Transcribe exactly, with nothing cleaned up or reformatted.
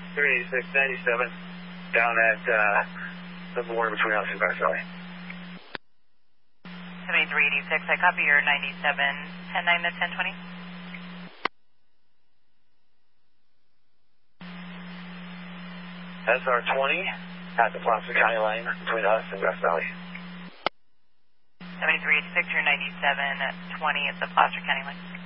three eighty-six ninety-seven, down at uh, the border between us and Grass Valley. seventy-three eighty-six, I copy your ninety-seven, ten nine to ten twenty. S R twenty at the Placer County line between us and Grass Valley. seventy-three eighty-six, your ninety-seven twenty at the Placer County line.